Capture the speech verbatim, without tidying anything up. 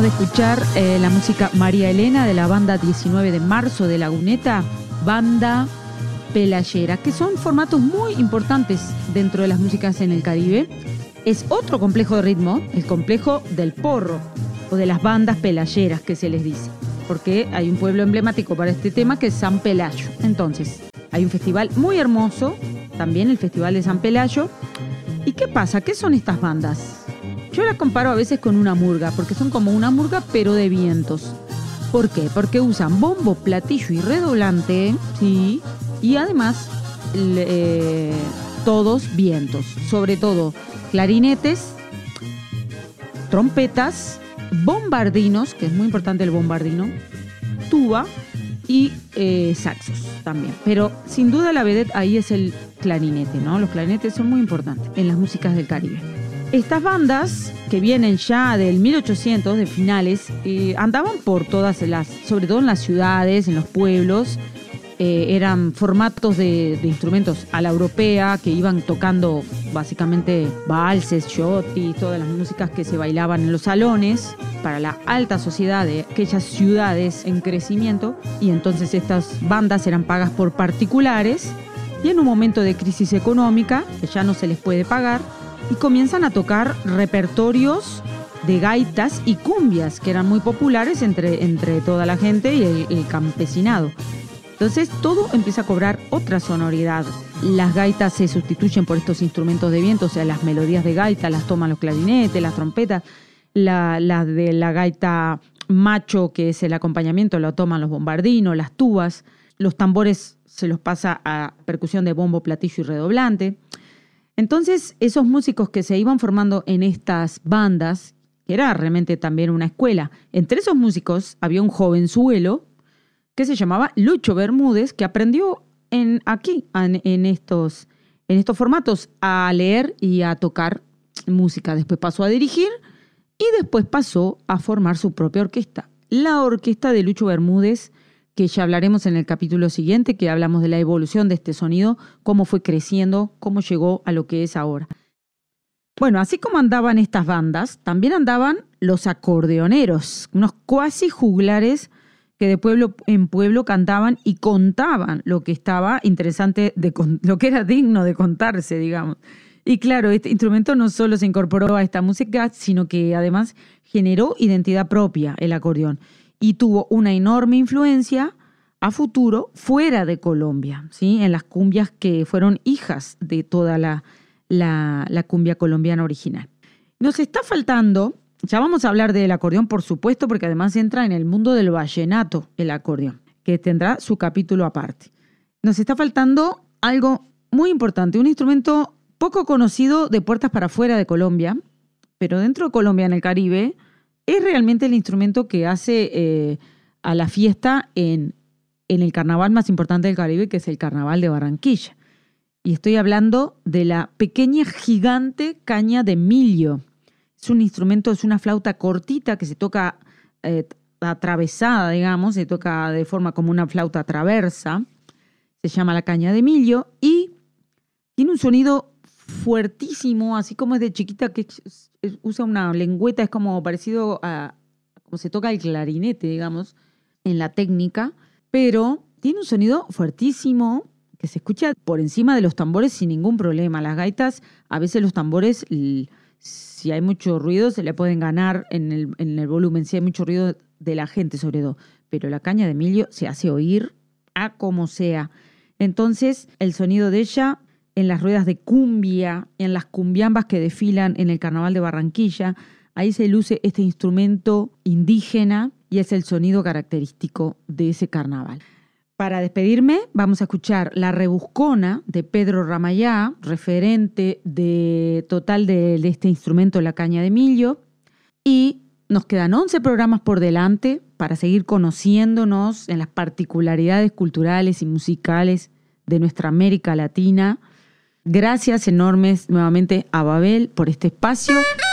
de escuchar eh, la música María Elena de la banda diecinueve de marzo de Laguneta, banda pelayera, que son formatos muy importantes dentro de las músicas en el Caribe. Es otro complejo de ritmo, el complejo del porro o de las bandas pelayeras que se les dice, porque hay un pueblo emblemático para este tema que es San Pelayo. Entonces, hay un festival muy hermoso, también el Festival de San Pelayo. ¿Y qué pasa? ¿Qué son estas bandas? Yo las comparo a veces con una murga, porque son como una murga pero de vientos. ¿Por qué? Porque usan bombo, platillo y redoblante, ¿sí? Y además eh, todos vientos, sobre todo clarinetes, trompetas, bombardinos, que es muy importante el bombardino, tuba y eh, saxos también. Pero sin duda la vedette ahí es el clarinete, ¿no? Los clarinetes son muy importantes en las músicas del Caribe. Estas bandas, que vienen ya del mil ochocientos, de finales, eh, andaban por todas las, sobre todo en las ciudades, en los pueblos. Eh, eran formatos de, de instrumentos a la europea, que iban tocando básicamente valses, chotis, todas las músicas que se bailaban en los salones para la alta sociedad de aquellas ciudades en crecimiento. Y entonces estas bandas eran pagas por particulares, y en un momento de crisis económica, que ya no se les puede pagar, y comienzan a tocar repertorios de gaitas y cumbias, que eran muy populares entre, entre toda la gente y el, el campesinado. Entonces todo empieza a cobrar otra sonoridad. Las gaitas se sustituyen por estos instrumentos de viento, o sea, las melodías de gaita las toman los clarinetes, las trompetas, la, la de la gaita macho, que es el acompañamiento, lo toman los bombardinos, las tubas, los tambores se los pasa a percusión de bombo, platillo y redoblante. Entonces, esos músicos que se iban formando en estas bandas, que era realmente también una escuela, entre esos músicos había un jovenzuelo que se llamaba Lucho Bermúdez, que aprendió en, aquí, en, en, estos, en estos formatos, a leer y a tocar música. Después pasó a dirigir y después pasó a formar su propia orquesta. La orquesta de Lucho Bermúdez, que ya hablaremos en el capítulo siguiente, que hablamos de la evolución de este sonido, cómo fue creciendo, cómo llegó a lo que es ahora. Bueno, así como andaban estas bandas, también andaban los acordeoneros, unos cuasi juglares que de pueblo en pueblo cantaban y contaban lo que estaba interesante, de, lo que era digno de contarse, digamos. Y claro, este instrumento no solo se incorporó a esta música, sino que además generó identidad propia, el acordeón, y tuvo una enorme influencia a futuro fuera de Colombia, ¿sí? En las cumbias que fueron hijas de toda la, la, la cumbia colombiana original. Nos está faltando, ya vamos a hablar del acordeón, por supuesto, porque además entra en el mundo del vallenato el acordeón, que tendrá su capítulo aparte. Nos está faltando algo muy importante, un instrumento poco conocido de puertas para afuera de Colombia, pero dentro de Colombia, en el Caribe, es realmente el instrumento que hace eh, a la fiesta en, en el carnaval más importante del Caribe, que es el Carnaval de Barranquilla. Y estoy hablando de la pequeña gigante caña de millo. Es un instrumento, es una flauta cortita que se toca eh, atravesada, digamos, se toca de forma como una flauta traversa. Se llama la caña de millo y tiene un sonido fuertísimo, así como es de chiquita, que es, es, usa una lengüeta, es como parecido a como se toca el clarinete, digamos, en la técnica, pero tiene un sonido fuertísimo que se escucha por encima de los tambores sin ningún problema. Las gaitas, a veces los tambores, si hay mucho ruido, se le pueden ganar en el, en el volumen, si hay mucho ruido de la gente sobre todo, pero la caña de millo se hace oír a como sea. Entonces, el sonido de ella en las ruedas de cumbia, en las cumbiambas que desfilan en el Carnaval de Barranquilla, ahí se luce este instrumento indígena y es el sonido característico de ese carnaval. Para despedirme, vamos a escuchar La Rebuscona de Pedro Ramayá, referente de, total de, de este instrumento, la caña de millo, y nos quedan once programas por delante para seguir conociéndonos en las particularidades culturales y musicales de nuestra América Latina. Gracias enormes nuevamente a Babel por este espacio